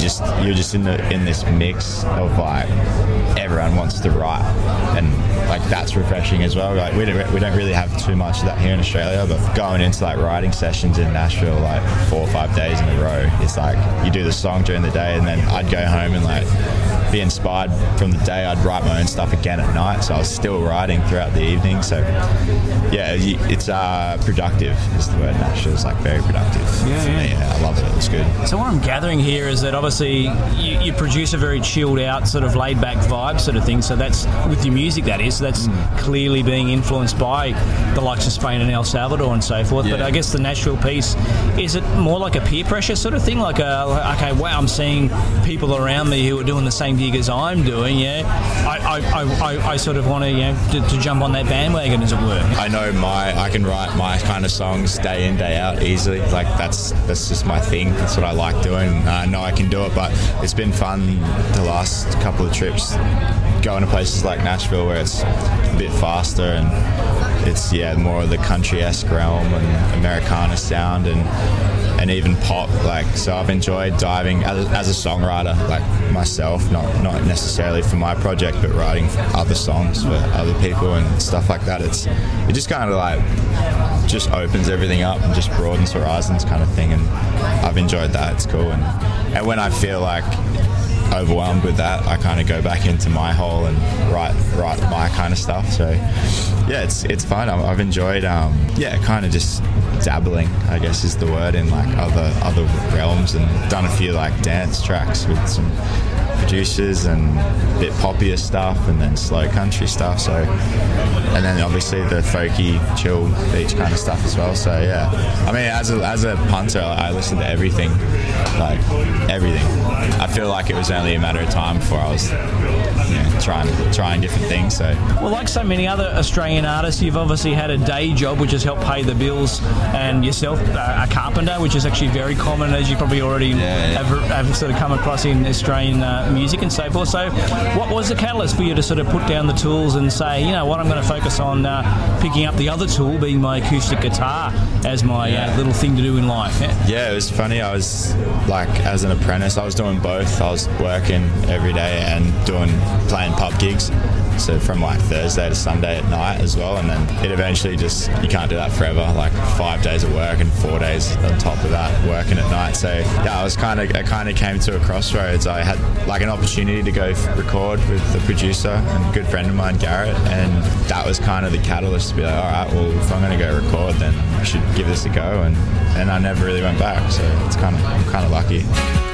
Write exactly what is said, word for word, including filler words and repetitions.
just you're just in the in this mix of like everyone wants to write, and like that's refreshing as well. Like we don't we don't really have too much of that here in Australia, but going into like writing sessions in Nashville like four or five days in a row, it's like you do the song during the day, and then I'd go home and like be inspired from the day. I'd write my own stuff again at night, so I was still writing throughout the evening. So yeah, it's uh, productive is the word. Nashville's like very productive. Yeah, yeah. yeah, I love it. It's good. So what I'm gathering here is that obviously you, you produce a very chilled out, sort of laid back vibe sort of thing. So that's with your music, that is. So that's mm. clearly being influenced by the likes of Spain and El Salvador and so forth. Yeah. But I guess the Nashville piece, is it more like a peer pressure sort of thing? Like, a, like okay, wow, I'm seeing people around me who are doing the same gig as I'm doing. Yeah, I I, I, I sort of want to, you know, to, to jump on that bandwagon, as it were. I know my I can write my kind of songs day in, day out easily. Like that's that's just my thing. That's what I like doing. I know I can do it, but it's been fun the last couple of trips going to places like Nashville where it's a bit faster and it's yeah more of the country-esque realm and Americana sound and and even pop. Like so I've enjoyed diving as a, as a songwriter, like myself, not not necessarily for my project, but writing other songs for other people and stuff like that. It's it just kind of like just opens everything up and just broadens horizons kind of thing, and I've enjoyed that. It's cool. And and when I feel like overwhelmed with that, I kind of go back into my hole and write write my kind of stuff. So yeah, it's it's fun. I've enjoyed um yeah kind of just dabbling, I guess is the word, in like other other realms, and done a few like dance tracks with some producers and a bit poppier stuff and then slow country stuff. So and then obviously the folky chill beach kind of stuff as well. So yeah, I mean as a, as a punter I listen to everything, like everything. I feel like it was only a matter of time before I was, you know, trying trying different things. So well, like so many other Australian artists, you've obviously had a day job which has helped pay the bills, and yourself uh, a carpenter, which is actually very common, as you probably already yeah, yeah. Have, have sort of come across in Australian uh, music and so forth. So what was the catalyst for you to sort of put down the tools and say, you know what, I'm going to focus on uh, picking up the other tool, being my acoustic guitar, as my yeah. uh, little thing to do in life? Yeah? yeah, it was funny. I was like, as an apprentice, I was doing both. I was working every day and doing playing pub gigs, so from like Thursday to Sunday at night as well. And then it eventually just, you can't do that forever, like five days of work and four days on top of that working at night. So yeah, I was kind of I kind of came to a crossroads. I had like an opportunity to go record with the producer and a good friend of mine, Garrett, and that was kind of the catalyst to be like, all right, well, if I'm going to go record, then I should give this a go. And and I never really went back, so it's kind of I'm kind of lucky.